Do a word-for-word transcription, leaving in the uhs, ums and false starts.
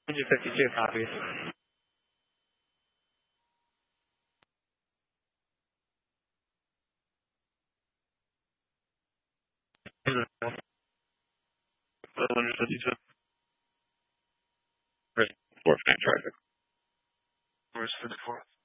one hundred fifty-two copies. one hundred fifty-two. Where's fourth name traffic? Where's fifty-four?